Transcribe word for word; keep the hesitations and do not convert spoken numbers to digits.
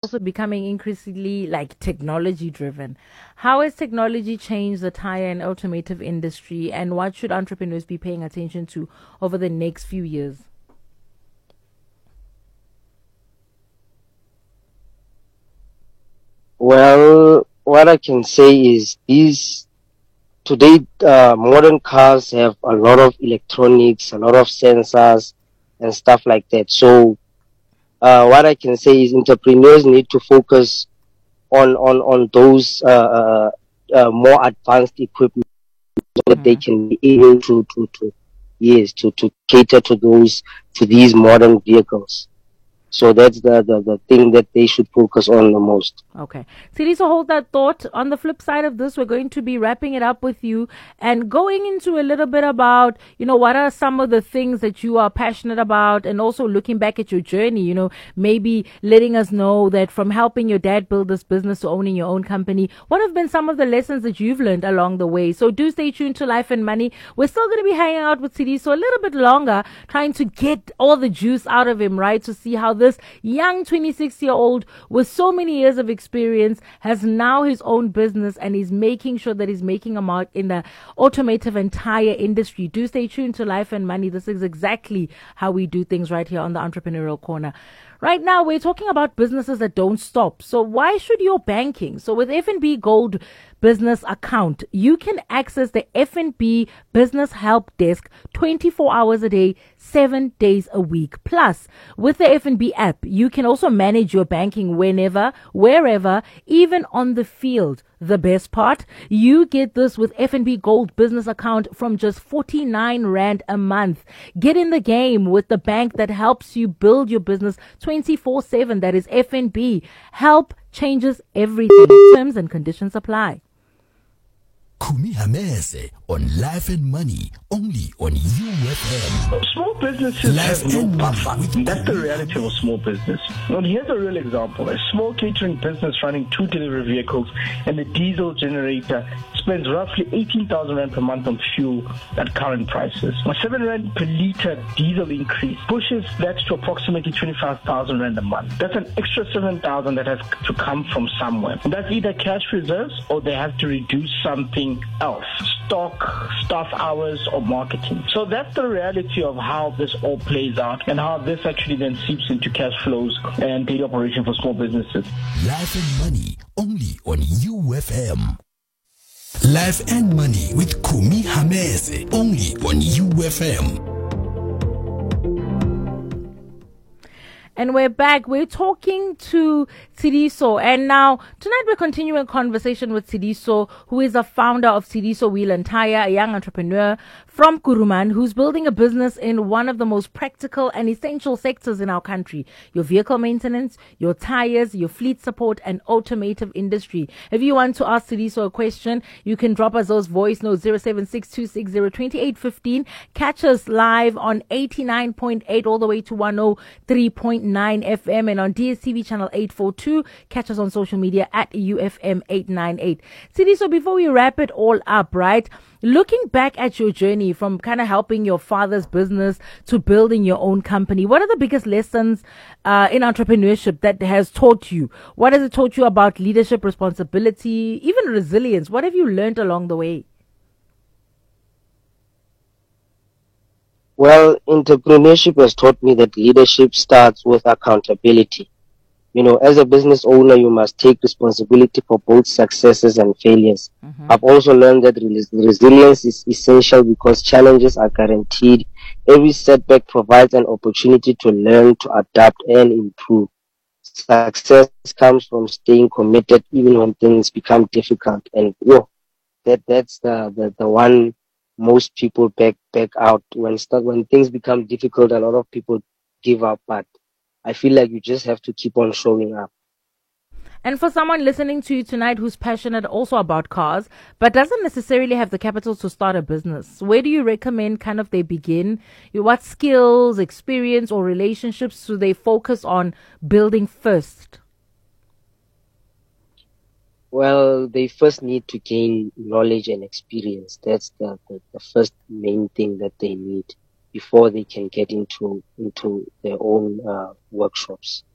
also becoming increasingly like technology driven. How has technology changed the tire and automotive industry, and what should entrepreneurs be paying attention to over the next few years? Well, what I can say is these today uh, modern cars have a lot of electronics, a lot of sensors and stuff like that. So uh, what I can say is entrepreneurs need to focus on on on those uh, uh, uh, more advanced equipment so that they Mm-hmm. can be able to to to yes to to cater to those to these modern vehicles. So that's the the, the thing that they should focus on the most. Okay. Siri, so hold that thought. On the flip side of this, we're going to be wrapping it up with you and going into a little bit about, you know, what are some of the things that you are passionate about, and also looking back at your journey, you know, maybe letting us know that from helping your dad build this business to owning your own company, what have been some of the lessons that you've learned along the way? So do stay tuned to Life and Money. We're still going to be hanging out with Siri so a little bit longer, trying to get all the juice out of him, right? To see how this young twenty-six year old with so many years of experience has now his own business, and he's making sure that he's making a mark in the automotive and tire industry. Do stay tuned to Life and Money. This is exactly how we do things right here on the Entrepreneurial Corner. Right now, we're talking about businesses that don't stop. So why should your banking? So with F N B Gold Business Account, you can access the F N B Business Help Desk twenty-four hours a day, seven days a week. Plus, with the F N B app, you can also manage your banking whenever, wherever, even on the field. The best part, you get this with F N B Gold Business Account from just forty-nine rand a month. Get in the game with the bank that helps you build your business twenty-four seven. That is F N B. Help changes everything. Terms and conditions apply. Kumi Hamese on Life and Money, only on U F M. Small businesses Life have no and buffer. Money. That's the reality of a small business. And here's a real example. A small catering business running two delivery vehicles and a diesel generator spends roughly eighteen thousand rand per month on fuel at current prices. A seven rand per litre diesel increase pushes that to approximately twenty-five thousand rand a month. That's an extra seven thousand that has to come from somewhere. And that's either cash reserves or they have to reduce something else, stock, staff hours, or marketing. So that's the reality of how this all plays out and how this actually then seeps into cash flows and daily operation for small businesses. Life and Money, only on U F M. Life and Money with Kumi Hamese, only on U F M. And we're back. We're talking to Sidiso. And now, tonight we're continuing a conversation with Sidiso, who is the founder of Sidiso Wheel and Tire, a young entrepreneur from Kuruman, who's building a business in one of the most practical and essential sectors in our country: your vehicle maintenance, your tires, your fleet support, and automotive industry. If you want to ask Sidiso a question, you can drop us those voice notes, zero seven six two six zero two eight one five. Catch us live on eighty-nine point eight all the way to one oh three point nine F M, and on D S T V channel eight forty-two. Catch us on social media at U F M eight nine eight. Sidiso, before we wrap it all up, right, looking back at your journey from kind of helping your father's business to building your own company, what are the biggest lessons uh, in entrepreneurship that has taught you? What has it taught you about leadership, responsibility, even resilience? What have you learned along the way? Well, entrepreneurship has taught me that leadership starts with accountability. You know, as a business owner, you must take responsibility for both successes and failures. Mm-hmm. I've also learned that res- resilience is essential because challenges are guaranteed. Every setback provides an opportunity to learn, to adapt, and improve. Success comes from staying committed even when things become difficult. And you know, that that's the, the, the one most people back back out when stuff when things become difficult. A lot of people give up, but I feel like you just have to keep on showing up. And for someone listening to you tonight who's passionate also about cars, but doesn't necessarily have the capital to start a business, where do you recommend kind of they begin? What skills, experience, or relationships do they focus on building first? Well, they first need to gain knowledge and experience. That's the, the, the first main thing that they need before they can get into into their own uh, workshops.